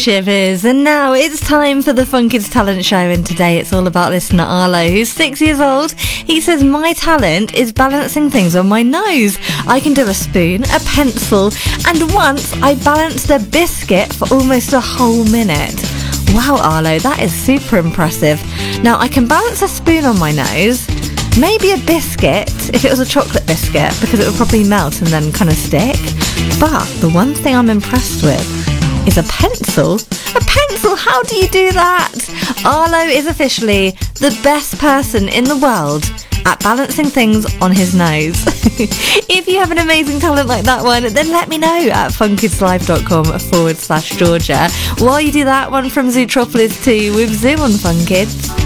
shivers. And now it's time for the Fun Kids Talent Show, and today it's all about listener Arlo, who's 6 years old. He says, my talent is balancing things on my nose. I can do a spoon, a pencil, and once I balanced a biscuit for almost a whole minute. Wow, Arlo, that is super impressive. Now, I can balance a spoon on my nose, maybe a biscuit, if it was a chocolate biscuit, because it would probably melt and then kind of stick. But the one thing I'm impressed with is a pencil. A pencil, how do you do that? Arlo is officially the best person in the world at balancing things on his nose. If you have an amazing talent like that one, then let me know at funkidslive.com/Georgia. While you do that, one from Zootropolis 2 with Zoo on Fun Kids.